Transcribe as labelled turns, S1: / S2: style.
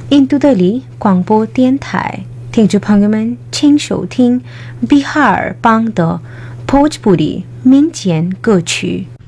S1: 印度德里广播电台，听众朋友们，请收听比哈尔邦的 Bhojpuri 民间歌曲。